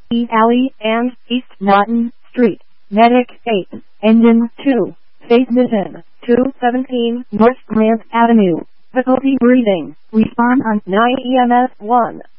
E Alley and East Naughton Street. Medic 8, Engine 2, Phase Mission 217 North Grant Avenue. Difficulty breathing. Respond on 9 EMS 1.